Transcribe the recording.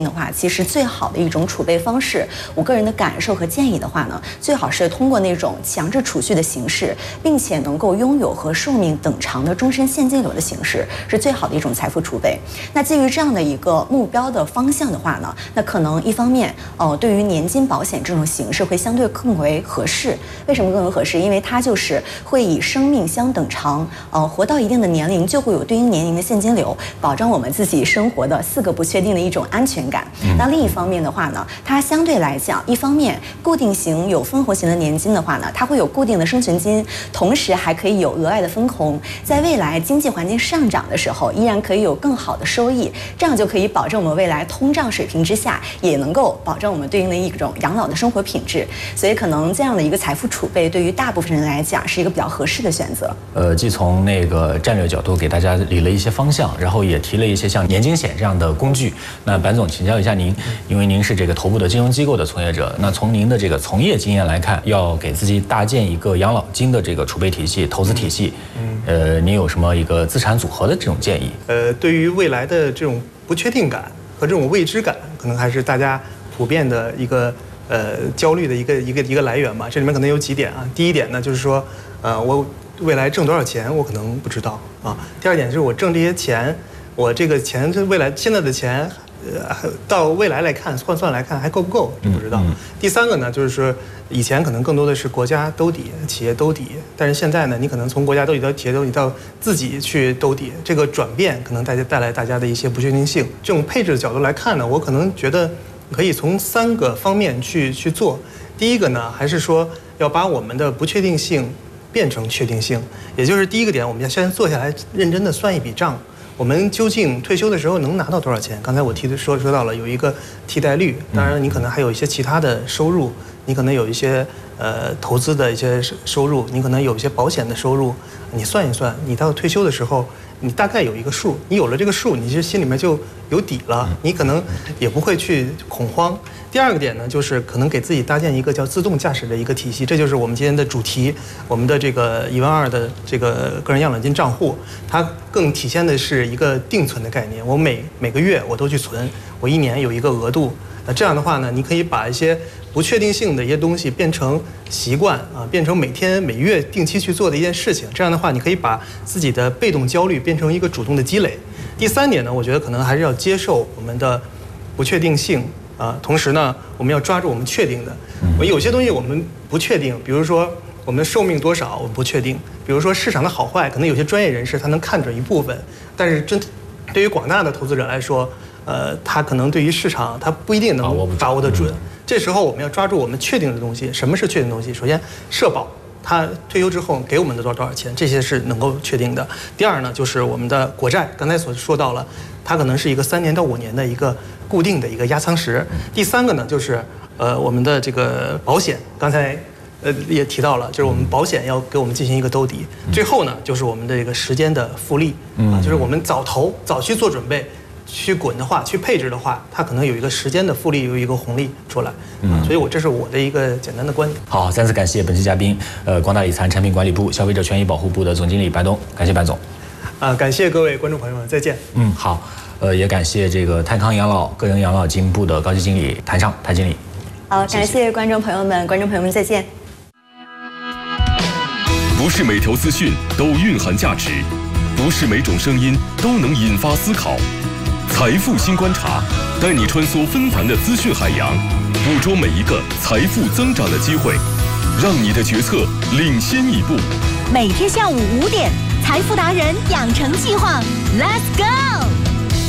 的话，其实最好的一种储备方式，我个人的感受和建议的话呢，最好是通过那种强制储蓄的形式，并且能够拥有和寿命等长的终身现金流的形式，是最好的一种财富储备。那基于这样的一个目标的方向的话呢，那可能一方面，对于年金保险这种形式会相对更为合适。为什么更为合适？因为它就是会以生命相等长，活到一定的年龄就会有对应年龄的现金流，保障我们自己生活的4个不确定的一种安全感。那另一方面的话呢，它相对来讲，一方面固定型有分红型的年金的话呢，它会有固定的生存金，同时还可以有额外的分红，在未来经济环境上涨的时候，依然可以有更好的收益，这样就可以保证我们未来通胀水平之下，也能够保证我们对应的一种养老的生活品质。所以可能这样的一个财富储备，对于大部分人来讲是一个比较合适的选择。 既从那个战略角度给大家理了一些方向，然后也提了一些像年金险这样的工具。那板总请教一下您，因为您是这个头部的金融机构的从业者，那从您的这个从业经验来看，要给自己搭建一个养老金的这个储备体系、投资体系，您有什么一个资产组合的这种建议？ 对于未来的这种不确定感和这种未知感，可能还是大家普遍的一个焦虑的一个来源吧。这里面可能有几点啊。第一点呢，就是说，我未来挣多少钱，我可能不知道啊。第二点就是我挣这些钱，我这个钱是未来现在的钱。到未来来看，换算来看还够不够，这不知道。第三个呢，就是说以前可能更多的是国家兜底、企业兜底，但是现在呢，你可能从国家兜底到企业兜底到自己去兜底，这个转变可能带来大家的一些不确定性。这种配置的角度来看呢，我可能觉得可以从3个方面去做。第一个呢，还是说要把我们的不确定性变成确定性，也就是第一个点，我们要先坐下来认真的算一笔账。我们究竟退休的时候能拿到多少钱？刚才我说到了有一个替代率，当然你可能还有一些其他的收入，你可能有一些投资的一些收入，你可能有一些保险的收入，你算一算，你到退休的时候，你大概有一个数，你有了这个数，你其实心里面就有底了，你可能也不会去恐慌。第二个点呢，就是可能给自己搭建一个叫自动驾驶的一个体系，这就是我们今天的主题。我们的这个12000的这个个人养老金账户，它更体现的是一个定存的概念。我每个月我都去存，我1年有一个额度。那这样的话呢，你可以把一些不确定性的一些东西变成习惯啊，变成每天每月定期去做的一件事情。这样的话，你可以把自己的被动焦虑变成一个主动的积累。第3点呢，我觉得可能还是要接受我们的不确定性。同时呢，我们要抓住我们确定的。有些东西我们不确定，比如说我们的寿命多少，我们不确定；比如说市场的好坏，可能有些专业人士他能看准一部分，但是对于广大的投资者来说，他可能对于市场他不一定能把握得准。这时候我们要抓住我们确定的东西。什么是确定的东西？首先，社保。他退休之后给我们的多少钱，这些是能够确定的。第二呢，就是我们的国债，刚才所说到了，它可能是一个3年到5年的一个固定的一个压舱石。第3个呢，就是我们的这个保险，刚才也提到了，就是我们保险要给我们进行一个兜底。最后呢，就是我们的这个时间的复利啊，就是我们早去做准备。去滚的话，去配置的话，它可能有一个时间的复利，有一个红利出来，所以这是我的一个简单的观点。 好，再次感谢本期嘉宾，光大理财产品管理部消费者权益保护部的总经理白东，感谢白总。 感谢各位观众朋友们，再见。 好，也感谢这个泰康养老个人养老金部的高级经理谭尚谭经理。 好，感谢观众朋友们，再见。 不是每条资讯都蕴含价值，不是每种声音都能引发思考。财富新观察，带你穿梭纷繁的资讯海洋，捕捉每一个财富增长的机会，让你的决策领先一步。 每天下午5点，财富达人养成计划 ，Let's go！